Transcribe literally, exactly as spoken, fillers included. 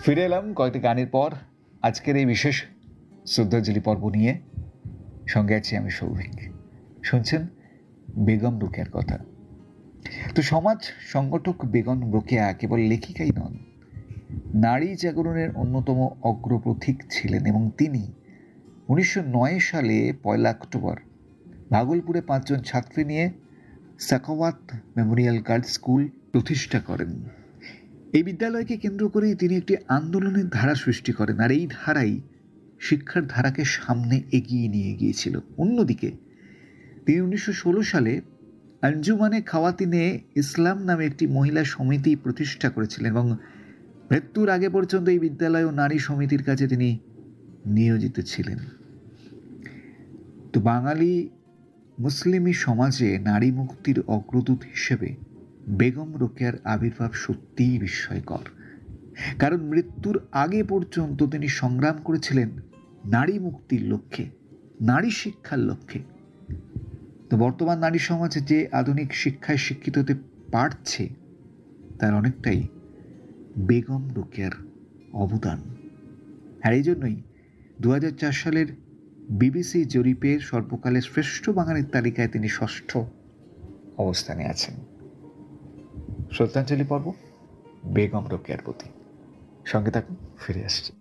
ফিরে এলাম কয়েকটি গানের পর আজকের এই বিশেষ শ্রদ্ধাঞ্জলি পর্ব নিয়ে। সঙ্গে আছি আমি সৌভিক। শুনছেন বেগম রোকেয়ার কথা। তো সমাজ সংগঠক বেগম রোকেয়া কেবল লেখিকাই নন, নারী জাগরণের অন্যতম অগ্রপথিক ছিলেন এবং তিনি উনিশশো নয় সালে পয়লা অক্টোবর ভাগলপুরে পাঁচজন ছাত্রী নিয়ে সাখাওয়াত মেমোরিয়াল গার্লস স্কুল প্রতিষ্ঠা করেন। এই বিদ্যালয়কে কেন্দ্র করেই তিনি একটি আন্দোলনের ধারা সৃষ্টি করেন, আর এই ধারাই শিক্ষার ধারাকে সামনে এগিয়ে নিয়ে গিয়েছিল। অন্যদিকে তিনি উনিশশো ষোলো সালে আঞ্জুমানে খাওয়াতিনে ইসলাম নামে একটি মহিলা সমিতি প্রতিষ্ঠা করেছিলেন এবং মৃত্যুর আগে পর্যন্ত এই বিদ্যালয় ও নারী সমিতির কাছে তিনি নিয়োজিত ছিলেন। তো বাঙালি মুসলিমি সমাজে নারী মুক্তির অগ্রদূত হিসেবে বেগম রোকেয়ার আবির্ভাব সত্যিই বিস্ময়কর, কারণ মৃত্যুর আগে পর্যন্ত তিনি সংগ্রাম করেছিলেন নারী মুক্তির লক্ষ্যে, নারী শিক্ষার লক্ষ্যে। তো বর্তমান নারী সমাজে যে আধুনিক শিক্ষায় শিক্ষিত হতে পারছে তার অনেকটাই বেগম রোকেয়ার অবদান। আর এই জন্যই দু হাজার চার সালের বিবিসি জরিপের সর্বকালের শ্রেষ্ঠ বাঙালির তালিকায় তিনি ষষ্ঠ অবস্থানে আছেন। শ্রদ্ধাঞ্জলি পর্ব বেগম রোকেয়ার প্রতি। সঙ্গে থাকুন, ফিরে আসছি।